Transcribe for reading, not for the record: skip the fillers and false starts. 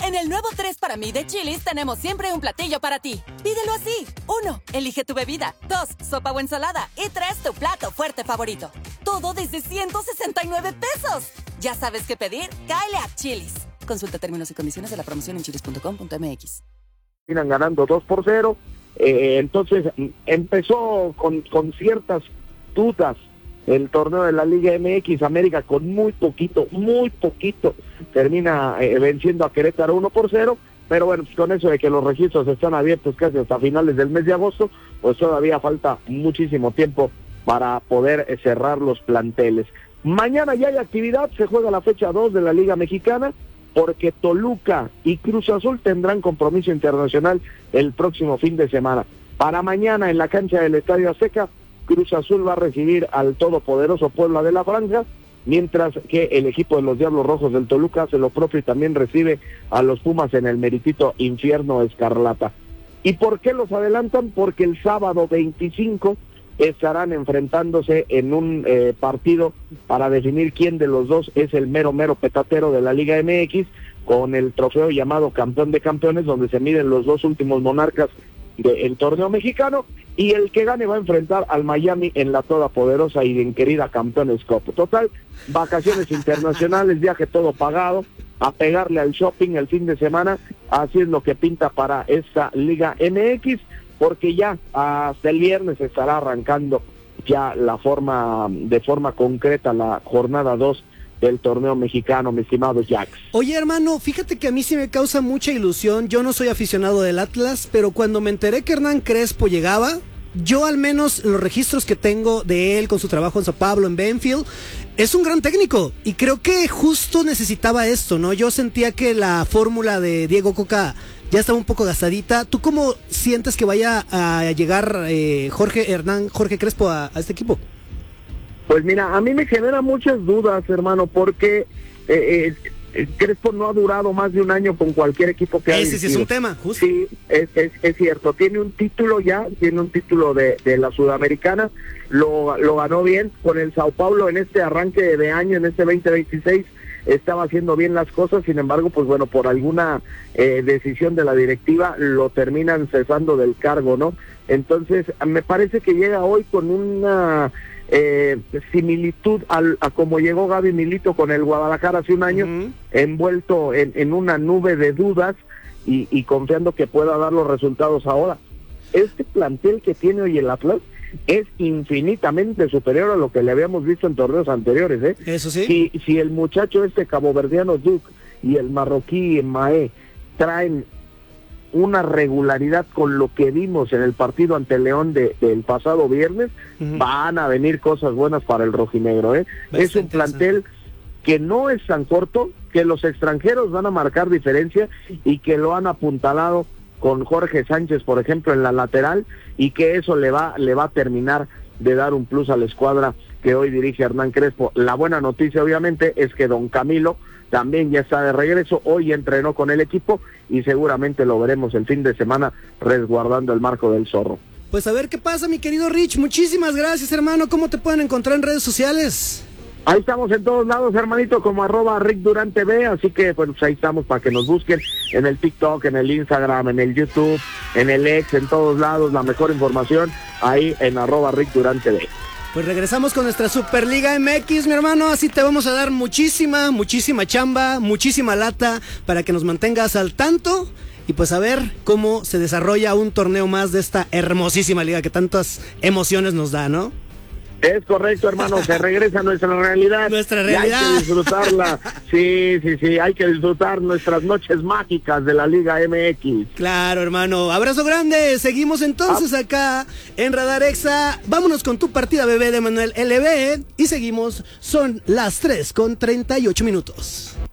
En el nuevo 3 para mí de Chili's tenemos siempre un platillo para ti. Pídelo así. 1. Elige tu bebida. 2. Sopa o ensalada. Y 3. Tu plato fuerte favorito. Todo desde 169 pesos. ¿Ya sabes qué pedir? Cáele a Chili's. Consulta términos y condiciones de la promoción en chilis.com.mx. Terminan ganando 2-0. Entonces empezó con ciertas dudas el torneo de la Liga MX. América con muy poquito, termina venciendo a Querétaro 1-0, pero bueno, pues con eso de que los registros están abiertos casi hasta finales del mes de agosto, pues todavía falta muchísimo tiempo para poder cerrar los planteles. Mañana ya hay actividad, se juega la fecha 2 de la Liga Mexicana, porque Toluca y Cruz Azul tendrán compromiso internacional el próximo fin de semana. Para mañana en la cancha del Estadio Azteca, Cruz Azul va a recibir al todopoderoso Puebla de la Franja, mientras que el equipo de los Diablos Rojos del Toluca hace lo propio y también recibe a los Pumas en el meritito Infierno Escarlata. ¿Y por qué los adelantan? Porque el sábado 25 estarán enfrentándose en un partido para definir quién de los dos es el mero petatero de la Liga MX, con el trofeo llamado Campeón de Campeones, donde se miden los dos últimos monarcas del torneo mexicano, y el que gane va a enfrentar al Miami en la todopoderosa y bien querida Campeones Cup. Total, vacaciones internacionales, viaje todo pagado, a pegarle al shopping el fin de semana. Así es lo que pinta para esta Liga MX, porque ya hasta el viernes estará arrancando ya de forma concreta la jornada 2 del torneo mexicano, mi estimado Jax. Oye, hermano, fíjate que a mí sí me causa mucha ilusión. Yo no soy aficionado del Atlas, pero cuando me enteré que Hernán Crespo llegaba, yo al menos los registros que tengo de él con su trabajo en Sao Paulo, en Benfield, es un gran técnico y creo que justo necesitaba esto, ¿no? Yo sentía que la fórmula de Diego Coca ya estaba un poco gastadita. ¿Tú cómo sientes que vaya a llegar Jorge Crespo a este equipo? Pues mira, a mí me genera muchas dudas, hermano, porque Crespo no ha durado más de un año con cualquier equipo que ha dirigido. Ese sí es un tema, justo. Sí, es cierto, tiene un título de la Sudamericana, lo ganó bien con el Sao Paulo en este arranque de año, en este 2026, estaba haciendo bien las cosas. Sin embargo, pues bueno, por alguna decisión de la directiva lo terminan cesando del cargo, ¿no? Entonces, me parece que llega hoy con una similitud a como llegó Gaby Milito con el Guadalajara hace un año, envuelto en una nube de dudas y confiando que pueda dar los resultados ahora. Este plantel que tiene hoy el Atlas es infinitamente superior a lo que le habíamos visto en torneos anteriores, ¿eh? Eso sí. Si el muchacho caboverdiano Duke y el marroquí Mae traen una regularidad con lo que vimos en el partido ante León del pasado viernes, van a venir cosas buenas para el rojinegro, ¿eh? Es un plantel que no es tan corto, que los extranjeros van a marcar diferencia y que lo han apuntalado con Jorge Sánchez, por ejemplo, en la lateral, y que eso le va a terminar de dar un plus a la escuadra que hoy dirige Hernán Crespo. La buena noticia, obviamente, es que don Camilo también ya está de regreso, hoy entrenó con el equipo y seguramente lo veremos el fin de semana resguardando el marco del Zorro. Pues a ver qué pasa, mi querido Rich. Muchísimas gracias, hermano. ¿Cómo te pueden encontrar en redes sociales? Ahí estamos en todos lados, hermanito, como @RickDuranteV, así que pues ahí estamos para que nos busquen en el TikTok, en el Instagram, en el YouTube, en el X, en todos lados, la mejor información ahí en @RickDuranteV. Pues regresamos con nuestra Superliga MX, mi hermano, así te vamos a dar muchísima chamba, muchísima lata para que nos mantengas al tanto y pues a ver cómo se desarrolla un torneo más de esta hermosísima liga que tantas emociones nos da, ¿no? Es correcto, hermano, se regresa a nuestra realidad. Nuestra realidad. Y hay que disfrutarla. Sí, hay que disfrutar nuestras noches mágicas de la Liga MX. Claro, hermano. Abrazo grande. Seguimos entonces acá en Radar Exa. Vámonos con tu partida bebé de Manuel LB y seguimos. Son las 3:38.